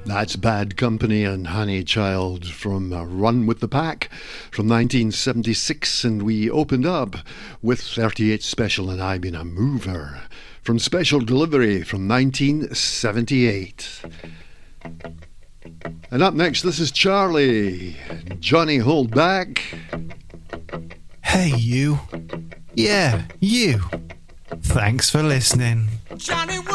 That's Bad Company and Honey Child from Run with the Pack from 1976, and we opened up with 38 Special and I've Been a Mover from Special Delivery from 1978. And up next, this is Charlie, Johnny Hold Back. Hey you. Yeah, you. Thanks for listening. Johnny